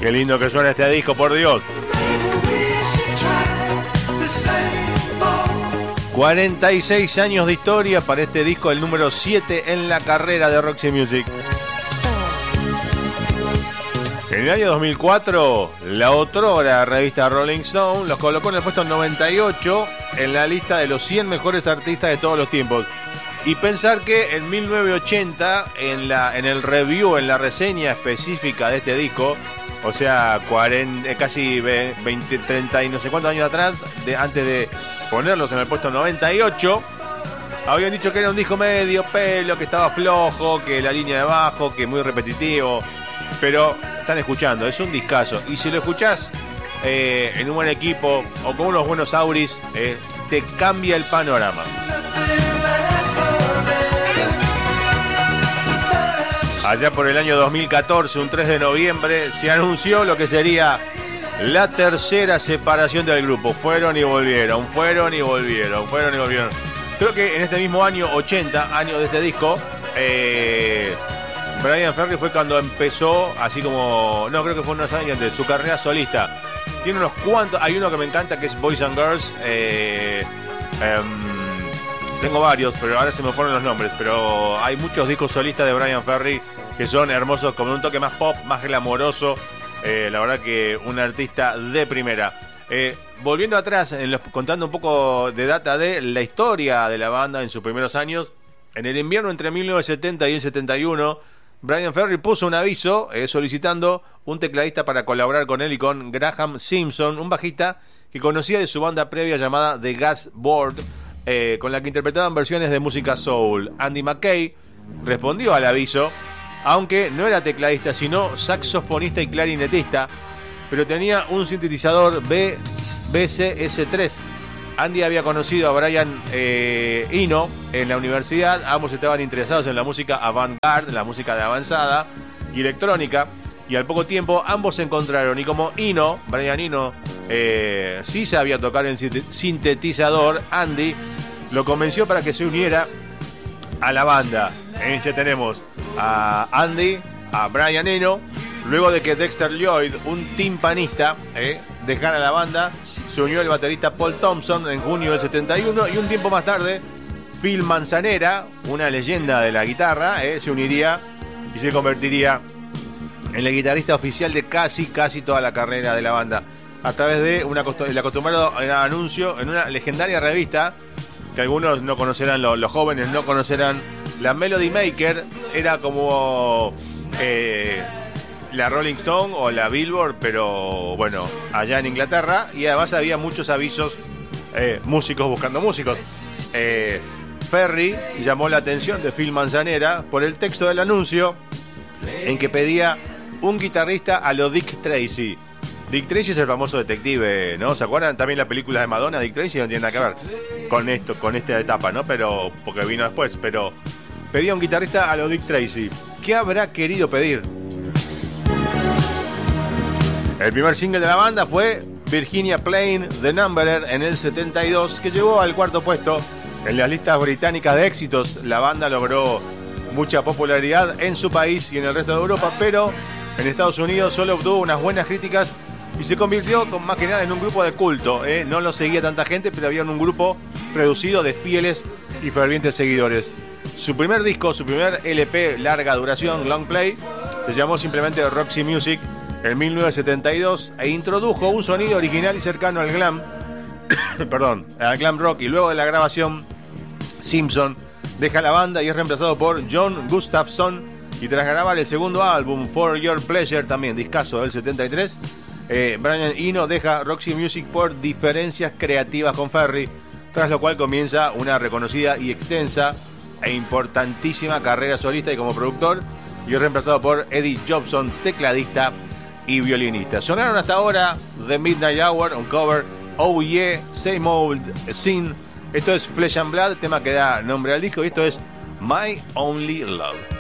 Qué lindo que suena este disco, por Dios. 46 años de historia para este disco, el número 7 en la carrera de Roxy Music. En el año 2004, la otrora revista Rolling Stone los colocó en el puesto 98 en la lista de los 100 mejores artistas de todos los tiempos. Y pensar que en 1980, en el review, en la reseña específica de este disco, o sea, casi 20, 30 y no sé cuántos años atrás, antes de ponerlos en el puesto 98, habían dicho que era un disco medio pelo, que estaba flojo, que la línea de bajo, que muy repetitivo. Pero están escuchando, es un discazo. Y si lo escuchás en un buen equipo o con unos buenos auris, te cambia el panorama. Allá por el año 2014, un 3 de noviembre, se anunció lo que sería la tercera separación del grupo. Fueron y volvieron. Creo que en este mismo año, 80 años de este disco, Bryan Ferry fue cuando empezó, así como... No, creo que fue unos años antes, su carrera solista. Tiene unos cuantos... Hay uno que me encanta, que es Boys and Girls. Tengo varios, pero ahora se me fueron los nombres. Pero hay muchos discos solistas de Bryan Ferry que son hermosos, con un toque más pop, más glamoroso. La verdad que un artista de primera. Volviendo atrás, contando un poco de data de la historia de la banda en sus primeros años. En el invierno entre 1970 y el 71, Bryan Ferry puso un aviso solicitando un tecladista para colaborar con él y con Graham Simpson, un bajista que conocía de su banda previa llamada The Gas Board, con la que interpretaban versiones de música soul. Andy McKay respondió al aviso, aunque no era tecladista, sino saxofonista y clarinetista, pero tenía un sintetizador BCS3. Andy había conocido a Brian Eno en la universidad. Ambos estaban interesados en la música avant-garde, la música de avanzada y electrónica, y al poco tiempo ambos se encontraron, y como Brian Eno sí sabía tocar el sintetizador, Andy lo convenció para que se uniera a la banda. Ya tenemos a Andy, a Brian Eno. Luego de que Dexter Lloyd, un timpanista, dejara la banda, se unió el baterista Paul Thompson en junio del 71, y un tiempo más tarde Phil Manzanera, una leyenda de la guitarra, se uniría y se convertiría en el guitarrista oficial de casi toda la carrera de la banda, a través de el acostumbrado anuncio en una legendaria revista que algunos no conocerán, los jóvenes no conocerán. La Melody Maker era como la Rolling Stone o la Billboard, pero bueno, allá en Inglaterra, y además había muchos avisos, músicos buscando músicos. Ferry llamó la atención de Phil Manzanera por el texto del anuncio, en que pedía un guitarrista a lo Dick Tracy. Dick Tracy es el famoso detective, ¿no? ¿Se acuerdan? También la película de Madonna. Dick Tracy no tiene nada que ver con esto, con esta etapa, ¿no? Pero porque vino después. Pero pedía un guitarrista a lo Dick Tracy. ¿Qué habrá querido pedir? El primer single de la banda fue Virginia Plain, The Numberer, en el 72, que llegó al cuarto puesto en las listas británicas de éxitos. La banda logró mucha popularidad en su país y en el resto de Europa, pero en Estados Unidos solo obtuvo unas buenas críticas y se convirtió más que nada en un grupo de culto. No lo seguía tanta gente, pero había un grupo reducido de fieles y fervientes seguidores. Su primer disco, su primer LP larga duración, long play, se llamó simplemente Roxy Music en 1972 e introdujo un sonido original y cercano al glam al glam rock. Y luego de la grabación, Simpson deja la banda y es reemplazado por John Gustafson, y tras grabar el segundo álbum, For Your Pleasure, también discazo del 73, Brian Eno deja Roxy Music por diferencias creativas con Ferry, tras lo cual comienza una reconocida y extensa e importantísima carrera solista y como productor, y es reemplazado por Eddie Jobson, tecladista y violinista. Sonaron hasta ahora The Midnight Hour, un cover, Oh Yeah, Same Old Scene. Esto es Flesh and Blood, tema que da nombre al disco, y esto es My Only Love.